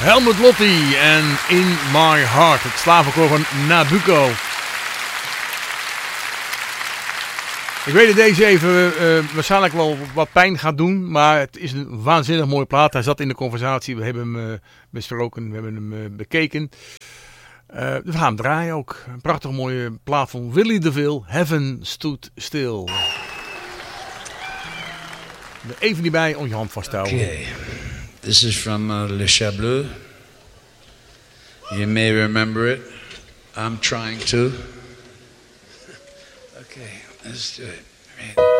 Helmut Lotti en In My Heart, het slavenkoor van Nabucco. Ik weet dat deze even waarschijnlijk wel wat pijn gaat doen, maar het is een waanzinnig mooie plaat. Hij zat in de conversatie, we hebben hem besproken, we hebben hem bekeken. We gaan hem draaien ook. Een prachtig mooie plaat van Willy DeVille, Heaven Stood Still. Even niet bij, om je hand vasthouden. Okay. This is from Le Chat Bleu. You may remember it. I'm trying to. Okay, let's do it. Right.